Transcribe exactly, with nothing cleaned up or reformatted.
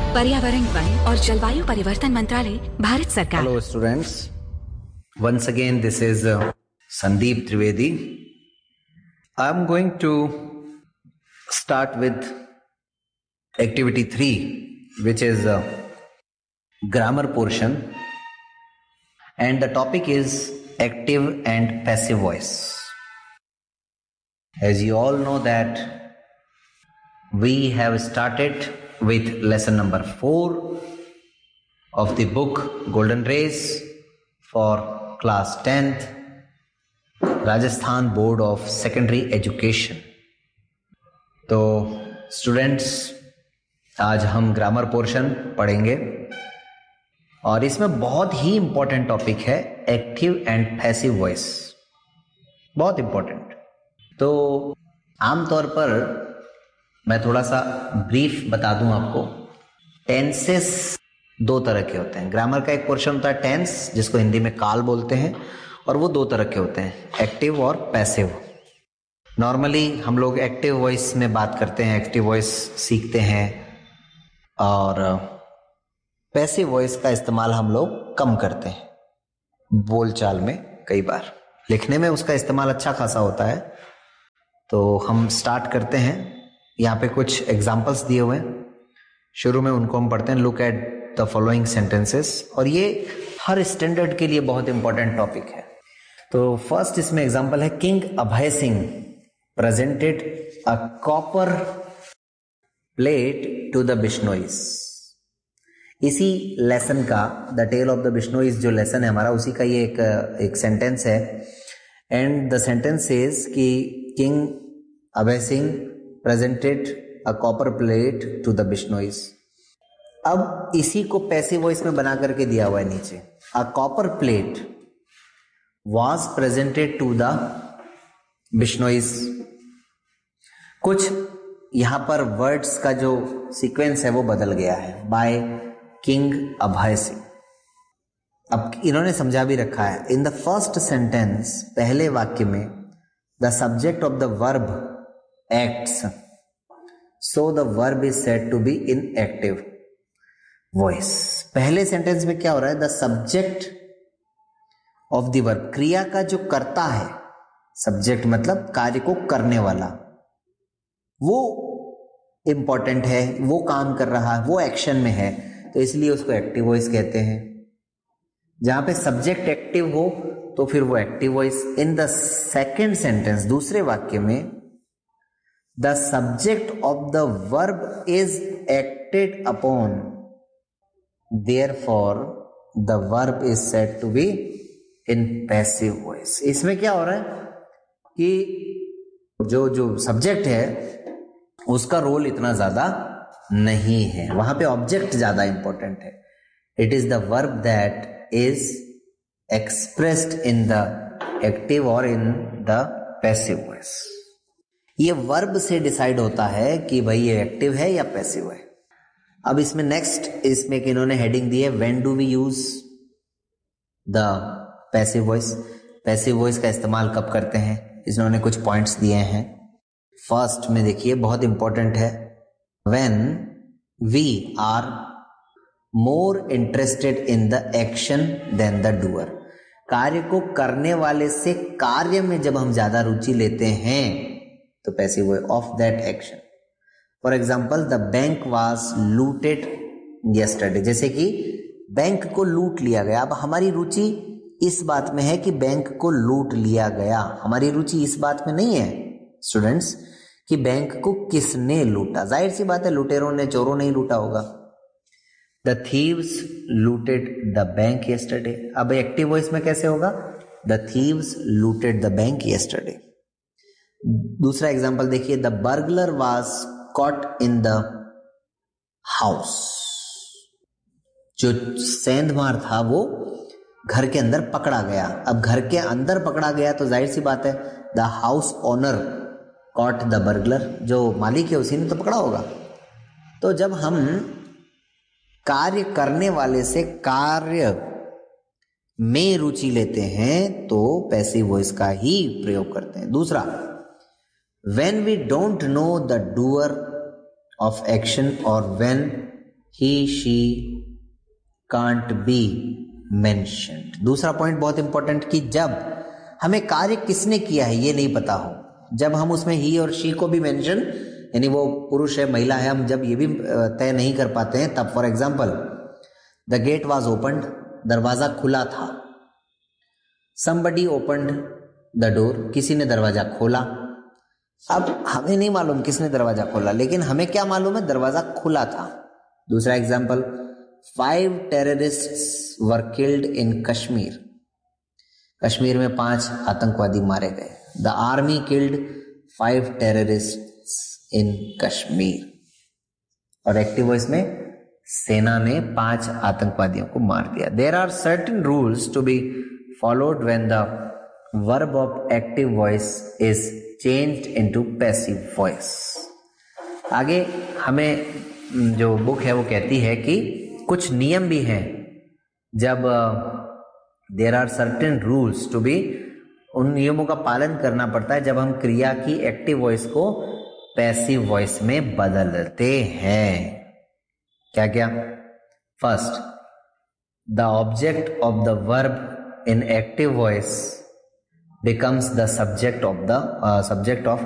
पर्यावरण, वन और जलवायु परिवर्तन मंत्रालय, भारत सरकार। Hello students, once again this is uh, Sandeep Trivedi. I am going to start with activity three, which is uh, grammar portion, and the topic is active and passive voice. As you all know that we have started with lesson number four of the book Golden Rays for class tenth, Rajasthan Board of Secondary Education. तो students, आज हम grammar portion पढ़ेंगे और इसमें बहुत ही important topic है active and passive voice. बहुत important. तो आमतौर पर मैं थोड़ा सा ब्रीफ बता दूं आपको। टेंसेस दो तरह के होते हैं। ग्रामर का एक पोर्शन होता है टेंस, जिसको हिंदी में काल बोलते हैं, और वो दो तरह के होते हैं, एक्टिव और पैसिव। नॉर्मली हम लोग एक्टिव वॉइस में बात करते हैं, एक्टिव वॉइस सीखते हैं, और पैसिव वॉइस का इस्तेमाल हम लोग कम करते हैं बोलचाल में। कई बार लिखने में उसका इस्तेमाल अच्छा खासा होता है। तो हम स्टार्ट करते हैं। यहाँ पे कुछ एग्जाम्पल्स दिए हुए हैं, शुरू में उनको हम पढ़ते हैं। Look at the following sentences, और ये हर स्टैंडर्ड के लिए बहुत इंपॉर्टेंट टॉपिक है। तो फर्स्ट इसमें एग्जाम्पल है, king Abhay Singh presented a copper plate to the बिश्नोईज। इसी लेसन का, द टेल ऑफ द बिश्नोईज जो लेसन है हमारा, उसी का ये एक एक सेंटेंस है। एंड द सेंटेंस इज कि king Abhay Singh presented a copper plate to the बिश्नोईज। अब इसी को पैसिव वॉइस में बना करके दिया हुआ है नीचे। A copper plate was presented to the बिश्नोईज। कुछ यहां पर वर्ड्स का जो सीक्वेंस है वो बदल गया है। By king Abhay Singh. अब इन्होंने समझा भी रखा है। इन द फर्स्ट सेंटेंस, पहले वाक्य में, the subject of the verb acts, so the verb is said to be in active voice. पहले सेंटेंस में क्या हो रहा है? the subject of the verb, क्रिया का जो करता है, सब्जेक्ट मतलब कार्य को करने वाला, वो इंपॉर्टेंट है, वो काम कर रहा है, वो एक्शन में है, तो इसलिए उसको एक्टिव वॉइस कहते हैं। जहां पे सब्जेक्ट एक्टिव हो तो फिर वो active voice. In the second sentence, दूसरे वाक्य में, the subject of the verb is acted upon, therefore the verb is said to be in passive voice. इसमें क्या हो रहा है कि जो जो सब्जेक्ट है उसका रोल इतना ज्यादा नहीं है, वहां पे ऑब्जेक्ट ज्यादा इंपॉर्टेंट है। It is the verb that is expressed in the active और इन द पैसिव वॉइस। ये वर्ब से डिसाइड होता है कि भाई ये एक्टिव है या पैसिव है। अब इसमें नेक्स्ट, इसमें एक इन्होंने हेडिंग दी है, when do we use the passive voice. Passive voice का इस्तेमाल कब करते हैं, इन्होंने कुछ पॉइंट्स दिए हैं। फर्स्ट में देखिए, बहुत इंपॉर्टेंट है, when we are more interested in the action then the doer. कार्य को करने वाले से कार्य में जब हम ज्यादा रुचि लेते हैं तो passive voice of that action. For example, the bank was looted yesterday. जैसे कि बैंक को लूट लिया गया। अब हमारी रुचि इस बात में है कि बैंक को लूट लिया गया, हमारी रुचि इस बात में नहीं है स्टूडेंट्स कि बैंक को किसने लूटा। जाहिर सी बात है, लुटेरों ने, चोरों ने ही लूटा होगा। The thieves looted the bank yesterday. अब एक्टिव वॉइस में कैसे होगा? The thieves looted the bank yesterday. दूसरा एग्जांपल देखिए, the burglar was caught in the house. जो सेंधमार था वो घर के अंदर पकड़ा गया। अब घर के अंदर पकड़ा गया तो जाहिर सी बात है, the house owner caught the burglar. जो मालिक है उसी ने तो पकड़ा होगा। तो जब हम कार्य करने वाले से कार्य में रुचि लेते हैं तो पैसिव वॉइस का ही प्रयोग करते हैं। दूसरा, when we don't know the doer of action or when he she can't be mentioned। दूसरा पॉइंट बहुत इंपॉर्टेंट कि जब हमें कार्य किसने किया है ये नहीं पता हो, जब हम उसमें ही और शी को भी मेंशन, यानी वो पुरुष है महिला है, हम जब ये भी तय नहीं कर पाते हैं तब। For example, the gate was opened, दरवाजा खुला था। समबडी ओपन्ड द डोर, किसी ने दरवाजा खोला। अब हमें नहीं मालूम किसने दरवाजा खोला, लेकिन हमें क्या मालूम है दरवाजा खुला था। दूसरा example, five terrorists were killed in Kashmir, Kashmir में पांच आतंकवादी मारे गए। The army killed five terrorists इन कश्मीर, और एक्टिव वॉइस में सेना ने पांच आतंकवादियों को मार दिया। There are certain rules to be followed when the verb of active voice is changed into passive voice. आगे हमें जो बुक है वो कहती है कि कुछ नियम भी हैं, जब there are certain rules to be, उन नियमों का पालन करना पड़ता है जब हम क्रिया की एक्टिव वॉइस को पैसिव वॉइस में बदलते हैं। क्या क्या? First, the object of the verb in active voice becomes the subject of the uh, subject of